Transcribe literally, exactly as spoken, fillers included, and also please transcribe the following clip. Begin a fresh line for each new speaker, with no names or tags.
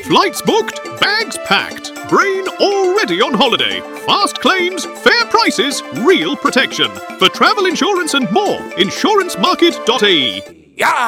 Flights booked, bags packed, brain already on holiday. Fast claims, fair prices, real protection. For travel insurance and more, insurance market dot A E.
Yeah!